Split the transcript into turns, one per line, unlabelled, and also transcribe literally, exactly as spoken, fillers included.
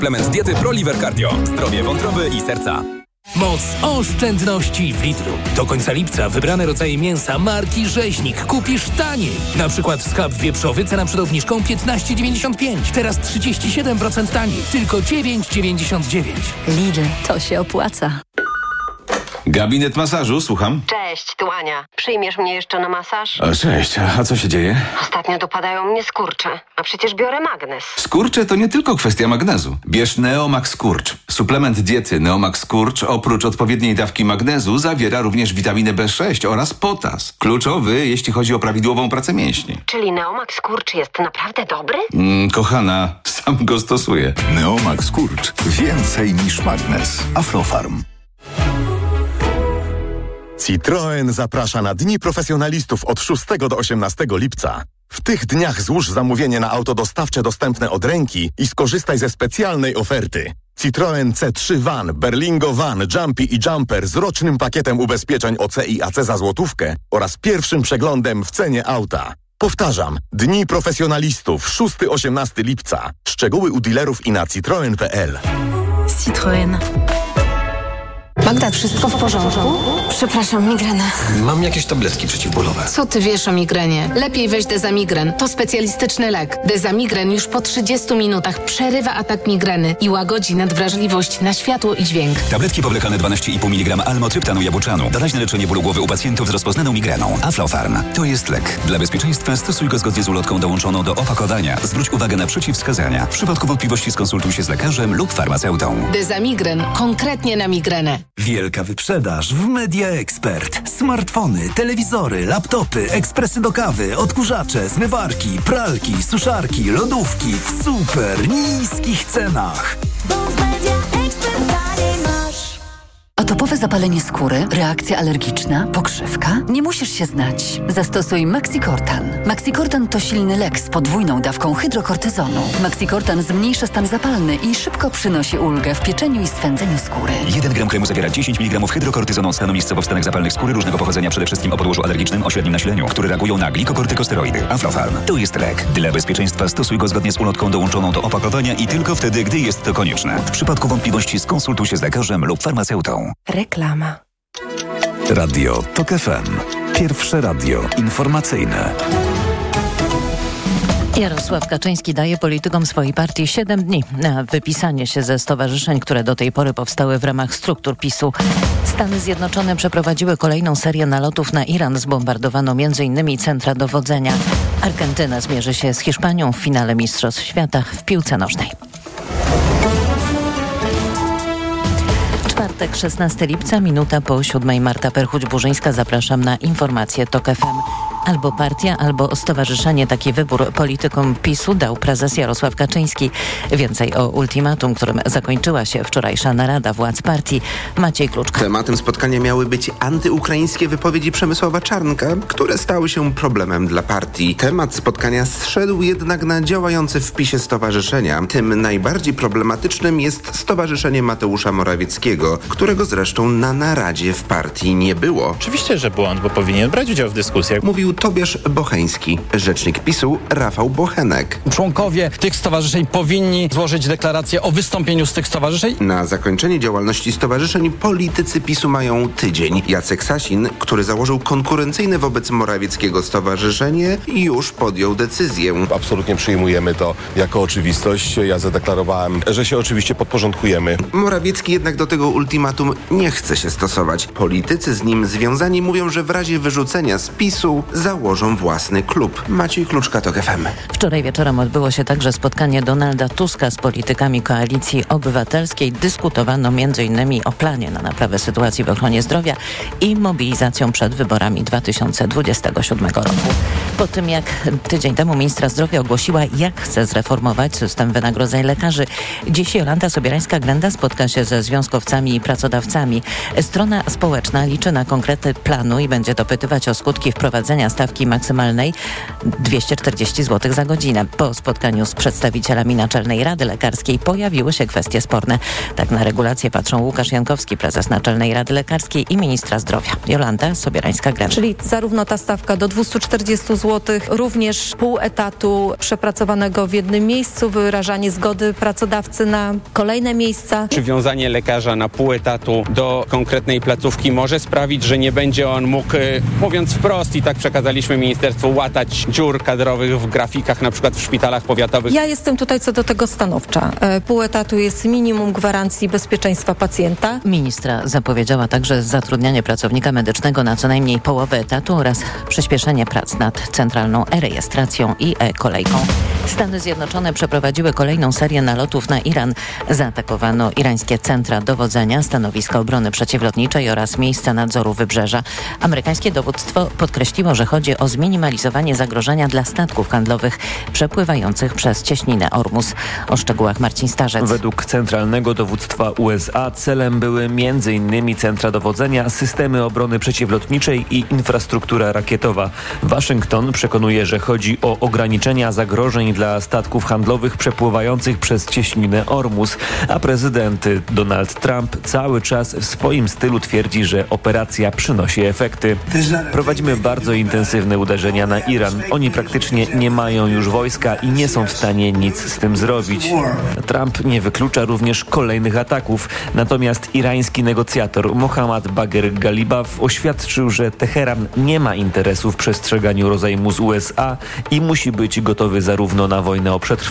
Suplement diety ProLiver Cardio. Zdrowie wątroby i serca.
Moc oszczędności w Lidlu. Do końca lipca wybrane rodzaje mięsa marki Rzeźnik kupisz taniej. Na przykład schab wieprzowy, cena przed obniżką piętnaście dziewięćdziesiąt pięć. Teraz trzydzieści siedem procent taniej. Tylko dziewięć dziewięćdziesiąt dziewięć.
Lidl, to się opłaca.
Gabinet masażu, słucham.
Cześć, tu Ania. Przyjmiesz mnie jeszcze na masaż?
O, cześć, a co się dzieje?
Ostatnio dopadają mnie skurcze, a przecież biorę magnes.
Skurcze to nie tylko kwestia magnezu. Bierz Neomax Skurcz. Suplement diety Neomax Skurcz oprócz odpowiedniej dawki magnezu zawiera również witaminę B sześć oraz potas. Kluczowy, jeśli chodzi o prawidłową pracę mięśni.
Czyli Neomax Skurcz jest naprawdę dobry?
Mm, kochana, sam go stosuję.
Neomax Skurcz. Więcej niż magnes. Aflofarm.
Citroen zaprasza na Dni Profesjonalistów od szóstego do osiemnastego lipca. W tych dniach złóż zamówienie na auto dostawcze dostępne od ręki i skorzystaj ze specjalnej oferty. Citroen C trzy Van, Berlingo Van, Jumpy i Jumper z rocznym pakietem ubezpieczeń O C i A C za złotówkę oraz pierwszym przeglądem w cenie auta. Powtarzam, Dni Profesjonalistów szóstego do osiemnastego lipca. Szczegóły u dealerów i na citroen kropka p l.
Citroen.
Magda, wszystko w porządku?
Przepraszam, migrena.
Mam jakieś tabletki przeciwbólowe.
Co ty wiesz o migrenie? Lepiej weź Dezamigren. To specjalistyczny lek. Dezamigren już po trzydziestu minutach przerywa atak migreny i łagodzi nadwrażliwość na światło i dźwięk.
Tabletki powlekane dwanaście i pół miligrama almotryptanu jabłczanu. Doraźne leczenie bólu głowy u pacjentów z rozpoznaną migreną. Aflofarm. To jest lek. Dla bezpieczeństwa stosuj go zgodnie z ulotką dołączoną do opakowania. Zwróć uwagę na przeciwwskazania. W przypadku wątpliwości skonsultuj się z lekarzem lub farmaceutą.
Dezamigren. Konkretnie na migrenę.
Wielka wyprzedaż w Media Expert. Smartfony, telewizory, laptopy, ekspresy do kawy, odkurzacze, zmywarki, pralki, suszarki, lodówki w super niskich cenach.
Atopowe zapalenie skóry, reakcja alergiczna, pokrzywka? Nie musisz się znać. Zastosuj Maxicortan. Maxicortan to silny lek z podwójną dawką hydrokortyzonu. Maxicortan zmniejsza stan zapalny i szybko przynosi ulgę w pieczeniu i swędzeniu skóry.
jeden gram kremu zawiera dziesięć miligramów hydrokortyzonu od stanu miejscowo wstanek zapalnych skóry różnego pochodzenia, przede wszystkim o podłożu alergicznym o średnim nasileniu, które reagują na glikokortykosteroidy. Aflofarm. To jest lek. Dla bezpieczeństwa stosuj go zgodnie z ulotką dołączoną do opakowania i tylko wtedy, gdy jest to konieczne. W przypadku wątpliwości skonsultuj się z lekarzem lub farmaceutą.
Reklama.
Radio Tok F M. Pierwsze radio informacyjne.
Jarosław Kaczyński daje politykom swojej partii siedem dni na wypisanie się ze stowarzyszeń, które do tej pory powstały w ramach struktur PiSu. Stany Zjednoczone przeprowadziły kolejną serię nalotów na Iran. Zbombardowano między innymi centra dowodzenia. Argentyna zmierzy się z Hiszpanią w finale Mistrzostw Świata w piłce nożnej. Czwartek, szesnastego lipca, minuta po siódmej. Marta Perchuć-Burzyńska, zapraszam na informacje Tok F M. Albo partia, albo stowarzyszenie. Taki wybór politykom PiSu dał prezes Jarosław Kaczyński. Więcej o ultimatum, którym zakończyła się wczorajsza narada władz partii. Maciej Kluczka.
Tematem spotkania miały być antyukraińskie wypowiedzi Przemysława Czarnka, które stały się problemem dla partii. Temat spotkania zszedł jednak na działające w PiSie stowarzyszenia. Tym najbardziej problematycznym jest Stowarzyszenie Mateusza Morawieckiego, którego zresztą na naradzie w partii nie było.
Oczywiście, że błąd, bo powinien brać udział w dyskusjach.
Mówił Tobiasz Bocheński. Rzecznik PiSu Rafał Bochenek.
Członkowie tych stowarzyszeń powinni złożyć deklarację o wystąpieniu z tych stowarzyszeń.
Na zakończenie działalności stowarzyszeń politycy PiSu mają tydzień. Jacek Sasin, który założył konkurencyjne wobec Morawieckiego stowarzyszenie, już podjął decyzję.
Absolutnie przyjmujemy to jako oczywistość. Ja zadeklarowałem, że się oczywiście podporządkujemy.
Morawiecki jednak do tego ultimatum nie chce się stosować. Politycy z nim związani mówią, że w razie wyrzucenia z PiSu założą własny klub. Maciej Kluczka, Tok F M.
Wczoraj wieczorem odbyło się także spotkanie Donalda Tuska z politykami Koalicji Obywatelskiej. Dyskutowano między innymi o planie na naprawę sytuacji w ochronie zdrowia i mobilizacją przed wyborami dwa tysiące dwudziestego siódmego roku. Po tym, jak tydzień temu ministra zdrowia ogłosiła, jak chce zreformować system wynagrodzeń lekarzy, dziś Jolanta Sobierańska-Grenda spotka się ze związkowcami i pracodawcami. Strona społeczna liczy na konkrety planu i będzie dopytywać o skutki wprowadzenia stawki maksymalnej dwieście czterdzieści złotych za godzinę. Po spotkaniu z przedstawicielami Naczelnej Rady Lekarskiej pojawiły się kwestie sporne. Tak na regulacje patrzą Łukasz Jankowski, prezes Naczelnej Rady Lekarskiej i ministra zdrowia. Jolanta Sobierańska-Gręb.
Czyli zarówno ta stawka do dwieście czterdzieści złotych, również pół etatu przepracowanego w jednym miejscu, wyrażanie zgody pracodawcy na kolejne miejsca.
Przywiązanie lekarza na pół etatu do konkretnej placówki może sprawić, że nie będzie on mógł, mówiąc wprost, i tak przekazaliśmy ministerstwu, łatać dziur kadrowych w grafikach, na przykład w szpitalach powiatowych.
Ja jestem tutaj co do tego stanowcza. Pół etatu jest minimum gwarancji bezpieczeństwa pacjenta.
Ministra zapowiedziała także zatrudnianie pracownika medycznego na co najmniej połowę etatu oraz przyspieszenie prac nad centralną e-rejestracją i e-kolejką. Stany Zjednoczone przeprowadziły kolejną serię nalotów na Iran. Zaatakowano irańskie centra dowodzenia, stanowiska obrony przeciwlotniczej oraz miejsca nadzoru wybrzeża. Amerykańskie dowództwo podkreśliło, że chodzi o zminimalizowanie zagrożenia dla statków handlowych przepływających przez cieśninę Ormus. O szczegółach Marcin Starzec.
Według Centralnego Dowództwa U S A celem były między innymi centra dowodzenia, systemy obrony przeciwlotniczej i infrastruktura rakietowa. Waszyngton przekonuje, że chodzi o ograniczenia zagrożeń dla statków handlowych przepływających przez cieśninę Ormus, a prezydent Donald Trump cały czas w swoim stylu twierdzi, że operacja przynosi efekty. Prowadzimy bardzo intensywne uderzenia na Iran. Oni praktycznie nie mają już wojska i nie są w stanie nic z tym zrobić. Trump nie wyklucza również kolejnych ataków, natomiast irański negocjator Mohammad Bagher Ghalibaf oświadczył, że Teheran nie ma interesu w przestrzeganiu rozejmu z U S A i musi być gotowy zarówno na wojnę o przetrwanie,